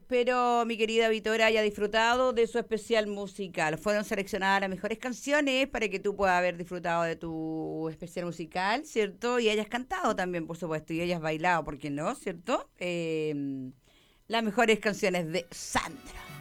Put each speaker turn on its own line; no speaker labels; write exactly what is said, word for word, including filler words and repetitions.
espero, mi querida Vitora, haya disfrutado de su especial musical. Fueron seleccionadas las mejores canciones para que tú puedas haber disfrutado de tu especial musical, ¿cierto? Y hayas cantado también, por supuesto, y hayas bailado, ¿por qué no? ¿Cierto? Eh, las mejores canciones de Sandra.